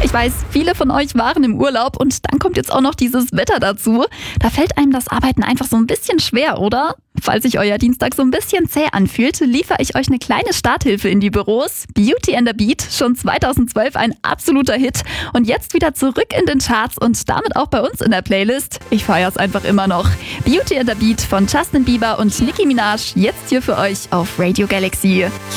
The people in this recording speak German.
Ich weiß, viele von euch waren im Urlaub und dann kommt jetzt auch noch dieses Wetter dazu. Da fällt einem das Arbeiten einfach so ein bisschen schwer, oder? Falls sich euer Dienstag so ein bisschen zäh anfühlt, liefere ich euch eine kleine Starthilfe in die Büros. Beauty and the Beat, schon 2012 ein absoluter Hit und jetzt wieder zurück in den Charts und damit auch bei uns in der Playlist. Ich feier's einfach immer noch. Beauty and the Beat von Justin Bieber und Nicki Minaj, jetzt hier für euch auf Radio Galaxy.